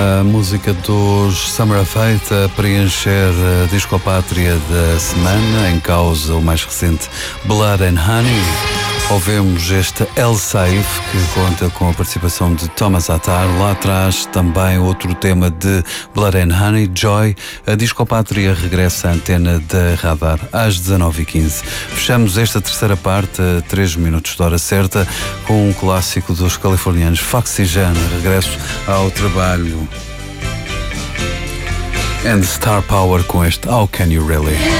A música dos Summer of Hate a preencher a discopátria da semana, em causa o mais recente Blood and Honey. Ouvemos este El Saif, que conta com a participação de Thomas Attar. Lá atrás também outro tema de Blood and Honey, Joy. A discopátria regressa à antena da Radar às 19h15. Fechamos esta terceira parte, a 3 minutos de hora certa, com um clássico dos californianos Foxy Jane. Regresso ao trabalho. And Star Power com este How Can You Really?